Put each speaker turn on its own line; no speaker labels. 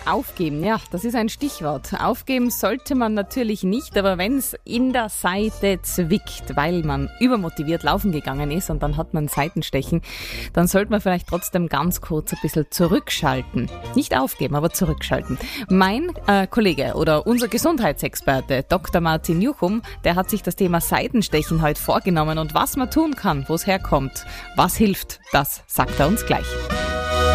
Aufgeben, ja, das ist ein Stichwort. Aufgeben sollte man natürlich nicht, aber wenn es in der Seite zwickt, weil man übermotiviert laufen gegangen ist und dann hat man Seitenstechen, dann sollte man vielleicht trotzdem ganz kurz ein bisschen zurückschalten. Nicht aufgeben, aber zurückschalten. Mein Kollege oder unser Gesundheitsexperte Dr. Martin Juchum, der hat sich das Thema Seitenstechen heute vorgenommen und was man tun kann, wo es herkommt, was hilft, das sagt er uns gleich.